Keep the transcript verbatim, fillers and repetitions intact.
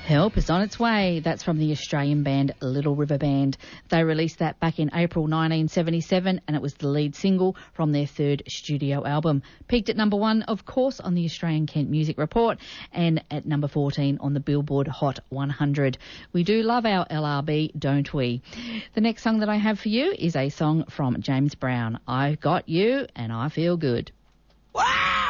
Help is on its way. That's from the Australian band Little River Band. They released that back in April nineteen seventy-seven, and it was the lead single from their third studio album. Peaked at number one, of course, on the Australian Kent Music Report, and at number fourteen on the Billboard Hot one hundred. We do love our L R B, don't we? The next song that I have for you is a song from James Brown. I've Got You and I Feel Good. Wow!